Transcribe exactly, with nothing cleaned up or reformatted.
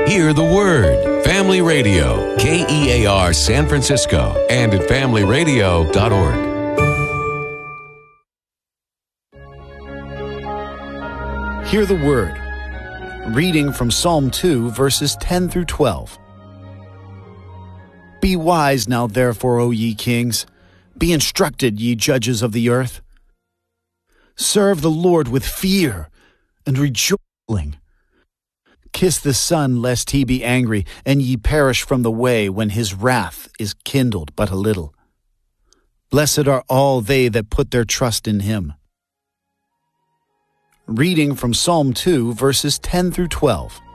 Hear the Word. Family Radio, K E A R San Francisco, and at family radio dot org. Hear the Word. Reading from Psalm two, verses ten through twelve. Be wise now, therefore, O ye kings. Be instructed, ye judges of the earth. Serve the Lord with fear and rejoicing. Kiss the Son, lest he be angry, and ye perish from the way when his wrath is kindled but a little. Blessed are all they that put their trust in him. Reading from Psalm two, verses ten through twelve.